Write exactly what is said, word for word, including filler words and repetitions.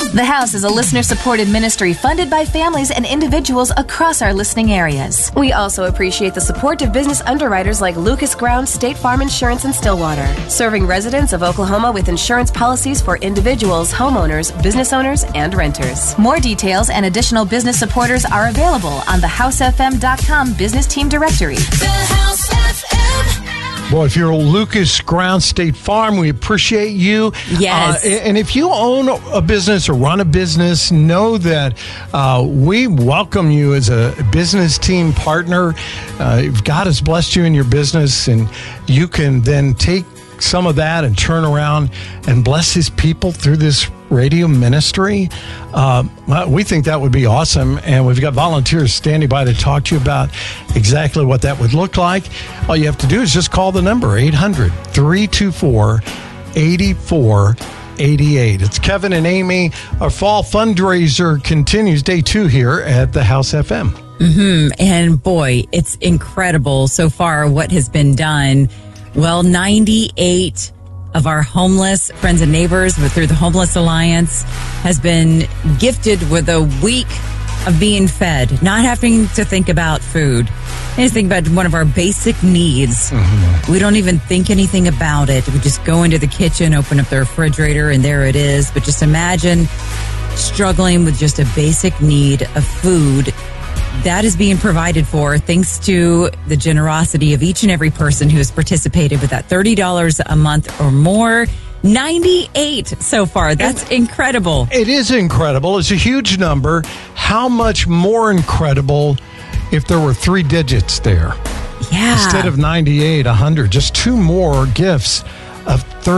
The House is a listener-supported ministry funded by families and individuals across our listening areas. We also appreciate the support of business underwriters like Lucas Ground State Farm Insurance in Stillwater, serving residents of Oklahoma with insurance policies for individuals, homeowners, business owners, and renters. More details and additional business supporters are available on the house f m dot com business team directory. The House F M. Boy, if you're a Lucas Ground State Farm, we appreciate you. Yes. Uh, and if you own a business or run a business, know that uh, we welcome you as a business team partner. Uh, if God has blessed you in your business, and you can then take some of that and turn around and bless his people through this radio ministry. Uh, we think that would be awesome, and we've got volunteers standing by to talk to you about exactly what that would look like. All you have to do is just call the number eight hundred, three two four, eight four eight eight. It's Kevin and Amy. Our fall fundraiser continues, day two here at the House F M. Mm-hmm. And boy, it's incredible so far what has been done. Well, ninety-eight of our homeless friends and neighbors through the Homeless Alliance has been gifted with a week of being fed, not having to think about food. I just think about one of our basic needs. Mm-hmm. We don't even think anything about it. We just go into the kitchen, open up the refrigerator, and there it is. But just imagine struggling with just a basic need of food. That is being provided for thanks to the generosity of each and every person who has participated with that thirty dollars a month or more. ninety-eight so far. That's and incredible. It is incredible. It's a huge number. How much more incredible if there were three digits there? Yeah. Instead of ninety-eight, one hundred. Just two more gifts of thirty